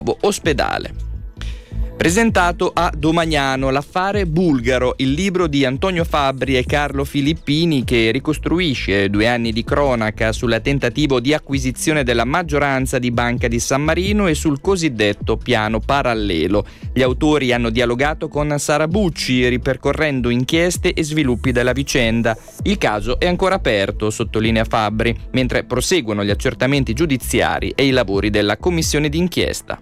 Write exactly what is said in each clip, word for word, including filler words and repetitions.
ospedale. Presentato a Domagnano L'affare bulgaro, il libro di Antonio Fabbri e Carlo Filippini che ricostruisce due anni di cronaca sul tentativo di acquisizione della maggioranza di Banca di San Marino e sul cosiddetto piano parallelo. Gli autori hanno dialogato con Sara Bucci, ripercorrendo inchieste e sviluppi della vicenda. Il caso è ancora aperto, sottolinea Fabbri, mentre proseguono gli accertamenti giudiziari e i lavori della commissione d'inchiesta.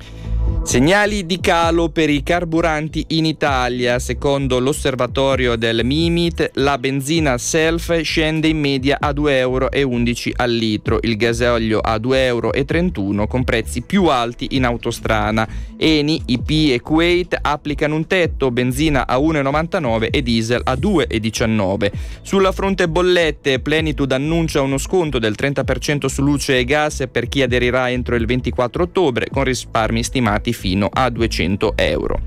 Segnali di calo per i carburanti in Italia. Secondo l'osservatorio del Mimit, la benzina Self scende in media a due euro e undici al litro, il gasolio a due euro e trentuno con prezzi più alti in autostrada. Eni, I P e Kuwait applicano un tetto, benzina a uno e novantanove e diesel a due e diciannove. Sulla fronte bollette, Plenitude annuncia uno sconto del trenta per cento su luce e gas per chi aderirà entro il ventiquattro ottobre, con risparmi stimati fino a duecento euro.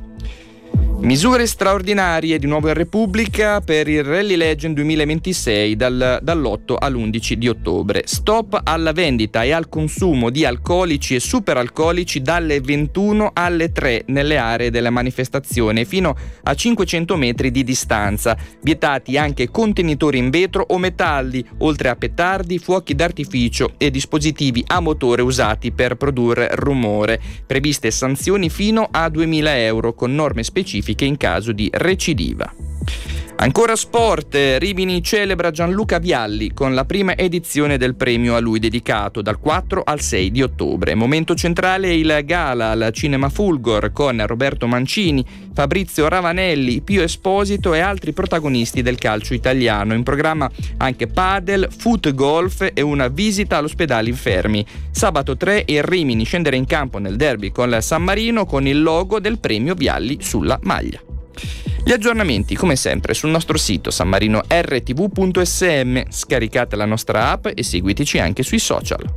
Misure straordinarie di nuovo in Repubblica per il Rally Legend duemilaventisei dal, dall'otto all'undici di ottobre. Stop alla vendita e al consumo di alcolici e superalcolici dalle ventuno alle tre nelle aree della manifestazione fino a cinquecento metri di distanza. Vietati anche contenitori in vetro o metalli, oltre a petardi, fuochi d'artificio e dispositivi a motore usati per produrre rumore. Previste sanzioni fino a duemila euro con norme specifiche in caso di recidiva. Ancora sport, Rimini celebra Gianluca Vialli con la prima edizione del premio a lui dedicato dal quattro al sei di ottobre. Momento centrale il gala al Cinema Fulgor con Roberto Mancini, Fabrizio Ravanelli, Pio Esposito e altri protagonisti del calcio italiano. In programma anche padel, foot golf e una visita all'ospedale infermi. Sabato tre il Rimini scenderà in campo nel derby con il San Marino con il logo del premio Vialli sulla maglia. Gli aggiornamenti come sempre sul nostro sito san marino r t v punto s m, scaricate la nostra app e seguiteci anche sui social.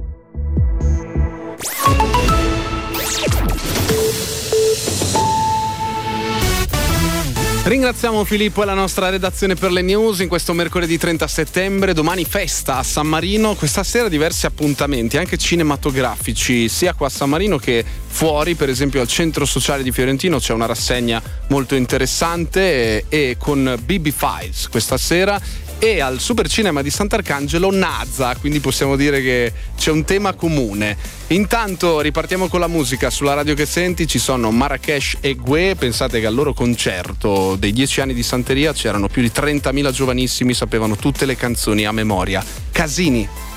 Ringraziamo Filippo e la nostra redazione per le news in questo mercoledì trenta settembre. Domani festa a San Marino, questa sera diversi appuntamenti anche cinematografici sia qua a San Marino che fuori, per esempio al centro sociale di Fiorentino c'è una rassegna molto interessante e, e con B B Files questa sera, e al Supercinema di Sant'Arcangelo Nazza, quindi possiamo dire che c'è un tema comune. Intanto ripartiamo con la musica. Sulla radio che senti ci sono Marrakesh e Gue. Pensate che al loro concerto dei dieci anni di Santeria c'erano più di trentamila giovanissimi, sapevano tutte le canzoni a memoria. Casini.